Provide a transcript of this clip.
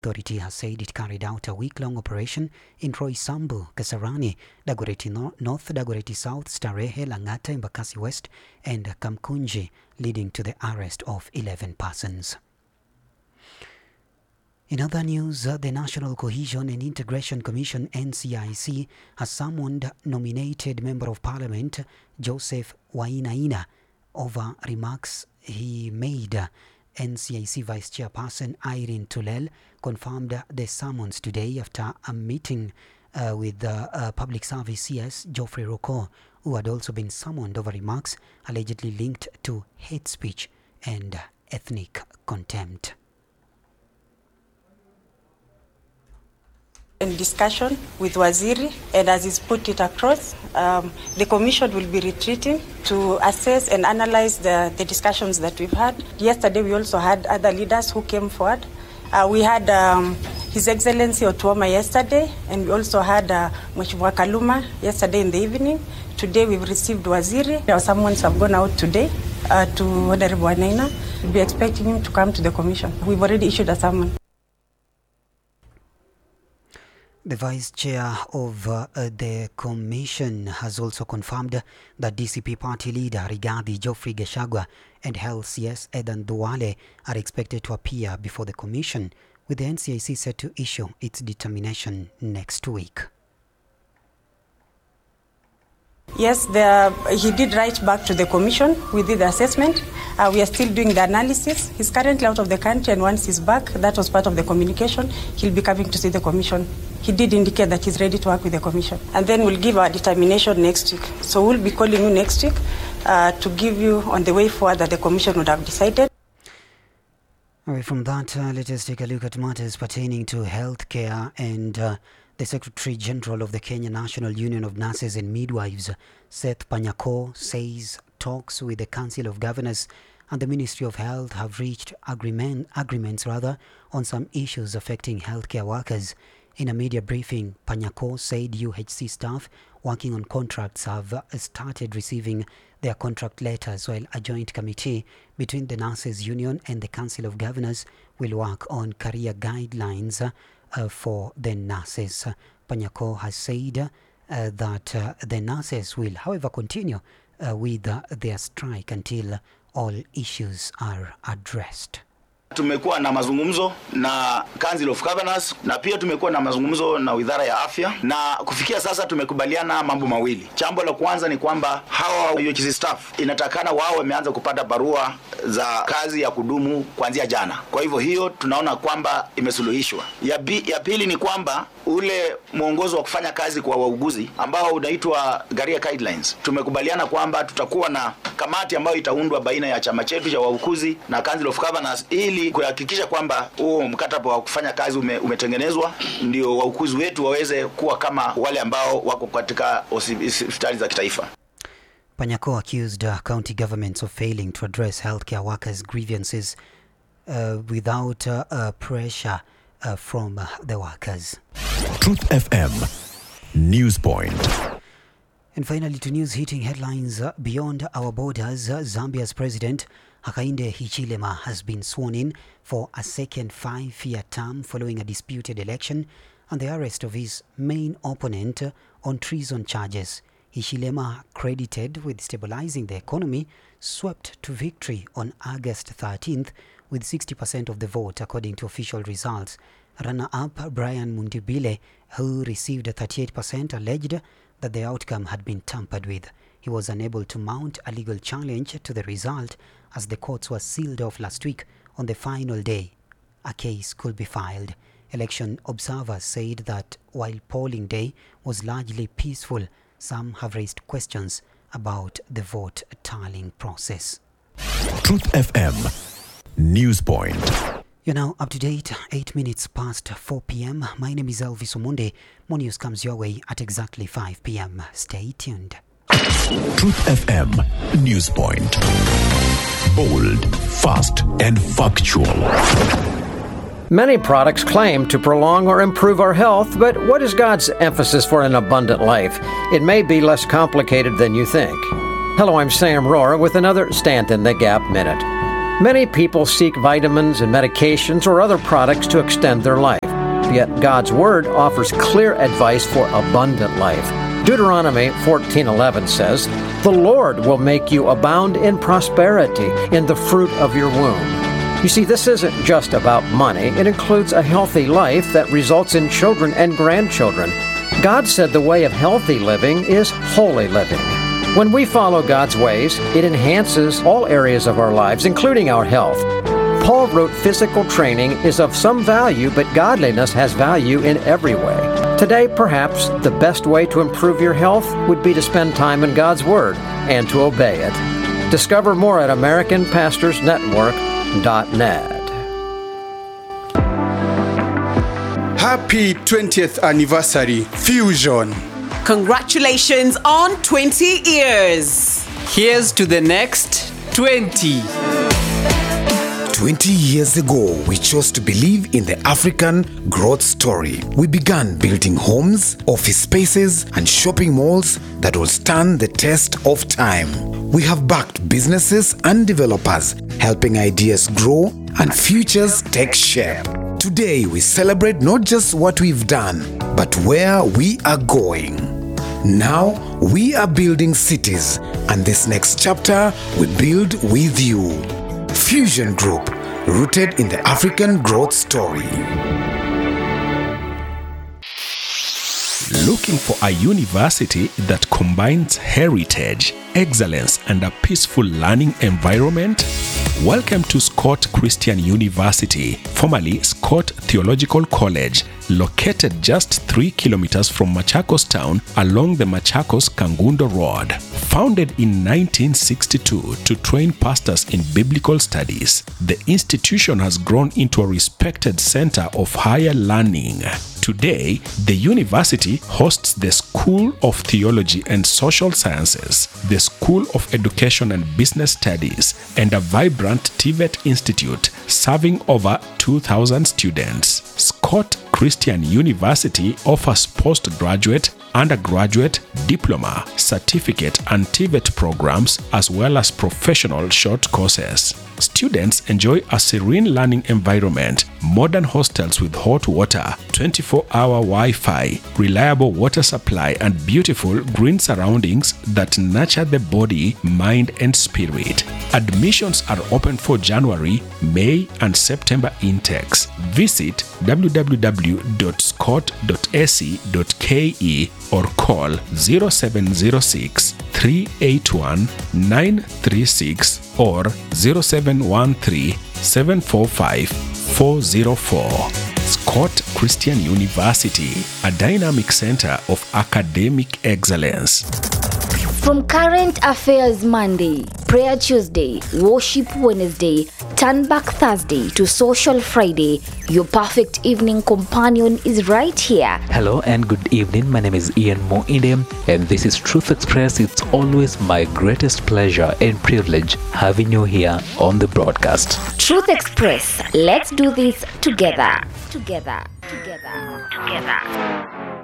authority has said it carried out a week-long operation in Roysambu, Kasarani, Dagoretti North, Dagoretti South, Starehe, Lang'ata, Embakasi West, and Kamkunji, leading to the arrest of 11 persons. In other news, the National Cohesion and Integration Commission (NCIC) has summoned nominated Member of Parliament Joseph Wainaina over remarks he made. NCIC Vice Chairperson Irene Tulel confirmed the summons today after a meeting with Public Service CS Geoffrey Roko, who had also been summoned over remarks allegedly linked to hate speech and ethnic contempt. In discussion with Waziri, and as he's put it across, the Commission will be retreating to assess and analyze the discussions that we've had. Yesterday, we also had other leaders who came forward. We had His Excellency Otuoma yesterday, and we also had Mheshimiwa Kaluma yesterday in the evening. Today, we've received Waziri. Our summons have gone out today to Honorable Wainaina. We'll be expecting him to come to the Commission. We've already issued a summons. The Vice Chair of the Commission has also confirmed that DCP Party leader Rigathi Geoffrey Gachagua and Health CS Edan Duale are expected to appear before the Commission, with the NCIC set to issue its determination next week. Yes, he did write back to the Commission. We did the assessment. We are still doing the analysis. He's currently out of the country, and once he's back, that was part of the communication, he'll be coming to see the Commission. He did indicate that he's ready to work with the Commission. And then we'll give our determination next week. So we'll be calling you next week to give you on the way forward that the Commission would have decided. Away from that, let us take a look at matters pertaining to healthcare and the Secretary General of the Kenya National Union of Nurses and Midwives, Seth Panyako, says talks with the Council of Governors and the Ministry of Health have reached agreements on some issues affecting healthcare workers. In a media briefing, Panyako said UHC staff working on contracts have started receiving their contract letters, while a joint committee between the Nurses Union and the Council of Governors will work on career guidelines for the nurses. Panyako has said that the nurses will, however, continue with their strike until all issues are addressed. Tumekuwa na mazungumzo na Council of Governors na pia tumekuwa na mazungumzo na Wizara ya Afya, na kufikia sasa tumekubaliana mambo mawili. Jambo la kwanza ni kwamba hawa UHC staff inatakana wao wameanza kupata barua za kazi ya kudumu kuanzia jana. Kwa hivyo hiyo tunaona kwamba imesuluhishwa. Ya pili ni kwamba ule mwongozo wa kufanya kazi kwa wauguzi ambao unaitwa Career Guidelines, tumekubaliana kwamba tutakuwa na kamati ambayo itaundwa baina ya chama chetu cha wauguzi na Council of Governors ili kuhakikisha kwamba huo mkataba wa kufanya kazi umetengenezwa, ndio wauguzi wetu waweze kuwa kama wale ambao wako katika hospitali za kitaifa. Panyako accused county governments of failing to address healthcare workers' grievances without pressure from the workers. Truth FM News Point. And finally, to news hitting headlines beyond our borders, Zambia's president Hakainde Hichilema has been sworn in for a second 5-year term following a disputed election and the arrest of his main opponent on treason charges. Hichilema, credited with stabilizing the economy, swept to victory on August 13th with 60% of the vote according to official results. Runner-up Brian Mundibile, who received 38%, alleged that the outcome had been tampered with. He was unable to mount a legal challenge to the result as the courts were sealed off last week. On the final day, a case could be filed. Election observers said that while polling day was largely peaceful, some have raised questions about the vote tallying process. Truth FM News Point. You're now up to date, 8 minutes past 4 p.m. My name is Elvis Omonde. More news comes your way at exactly 5 p.m. Stay tuned. Truth FM News Point. Bold, fast, and factual. Many products claim to prolong or improve our health, but what is God's emphasis for an abundant life? It may be less complicated than you think. Hello, I'm Sam Rohrer with another Stand in the Gap Minute. Many people seek vitamins and medications or other products to extend their life. Yet God's Word offers clear advice for abundant life. Deuteronomy 14:11 says, "The Lord will make you abound in prosperity, in the fruit of your womb." You see, this isn't just about money. It includes a healthy life that results in children and grandchildren. God said the way of healthy living is holy living. When we follow God's ways, it enhances all areas of our lives, including our health. Paul wrote physical training is of some value, but godliness has value in every way. Today, perhaps the best way to improve your health would be to spend time in God's Word and to obey it. Discover more at AmericanPastorsNetwork.net. Happy 20th anniversary, Fusion. Congratulations on 20 years. Here's to the next 20. 20 years ago, we chose to believe in the African growth story. We began building homes, office spaces, and shopping malls that will stand the test of time. We have backed businesses and developers, helping ideas grow and futures take shape. Today, we celebrate not just what we've done, but where we are going. Now, we are building cities, and this next chapter we build with you. Fusion Group, rooted in the African growth story. Looking for a university that combines heritage, excellence, and a peaceful learning environment? Welcome to Scott Christian University, formerly Scott Theological College, located just 3 kilometers from Machakos town along the Machakos-Kangundo Road. Founded in 1962 to train pastors in biblical studies, the institution has grown into a respected center of higher learning. Today, the university hosts the School of Theology and Social Sciences, the School of Education and Business Studies, and a vibrant TVET Institute serving over 2,000 students. Scott Christian University offers postgraduate, undergraduate, diploma, certificate, and TVET programs, as well as professional short courses. Students enjoy a serene learning environment, modern hostels with hot water, 24-hour Wi-Fi, reliable water supply, and beautiful green surroundings that nurture the body, mind, and spirit. Admissions are open for January, May, and September intakes. Visit www.scott.ac.ke or call 0706 381 936 or 0713 745 404. Scott Christian University, a dynamic center of academic excellence. From Current Affairs Monday, Prayer Tuesday, Worship Wednesday, Turn Back Thursday to Social Friday, your perfect evening companion is right here. Hello and good evening. My name is Ian Moindem and this is Truth Express. It's always my greatest pleasure and privilege having you here on the broadcast. Truth Express. Let's do this together. Together. Together. Together.